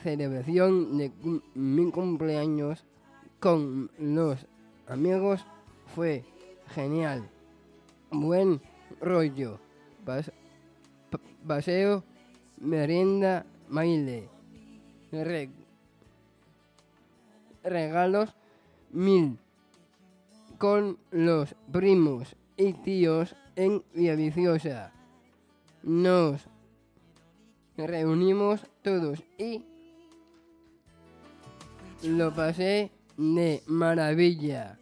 celebración de mi cumpleaños con los amigos fue genial. Buen rollo. Paseo, merienda, baile. Regalos 1000 con los primos y tíos en Villaviciosa. Nos reunimos todos y lo pasé de maravilla.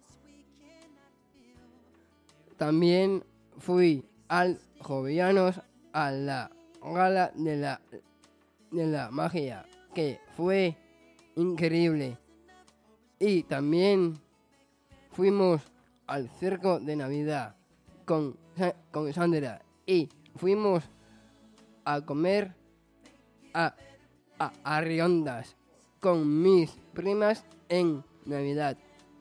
También fui al Jovellanos a la gala de la magia, que fue increíble. Y también fuimos al circo de Navidad con Sandra y fuimos a comer a Riondas con mis primas en Navidad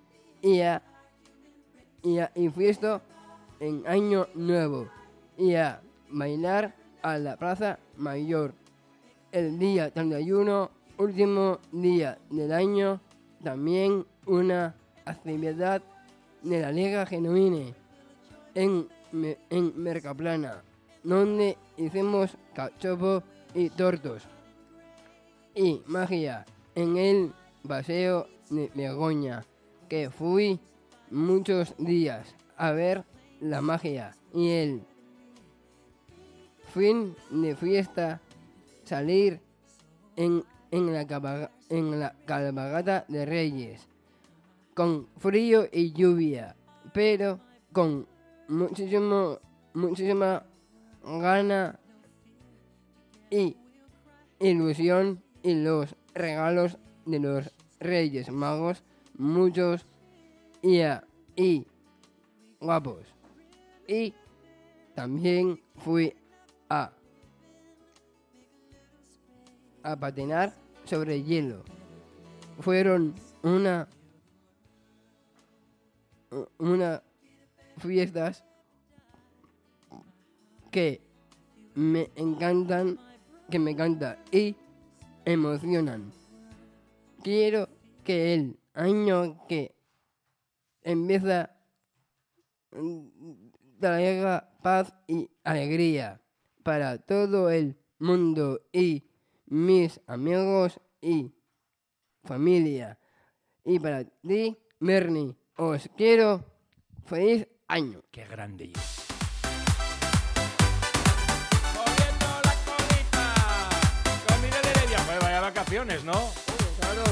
y fiesta en Año Nuevo y a bailar a la Plaza Mayor el día 31, último día del año. También una actividad de la Liga Genuine en Mercaplana, donde hicimos cachopo y tortos y magia en el Paseo de Begoña, que fui muchos días a ver la magia y el fin de fiesta salir en la cabalgata de Reyes con frío y lluvia, pero con muchísima gana y ilusión, y los regalos de los Reyes Magos, muchos y guapos. Y también fui a patinar sobre hielo. Fueron una fiestas que me encantan y emocionan. Quiero que el año que empieza traiga paz y alegría para todo el mundo y mis amigos y familia. Y para ti, Bernie, os quiero feliz año. ¡Qué grande! Moviendo la colita con Miguel Heredia. Pues vaya vacaciones, ¿no? Claro.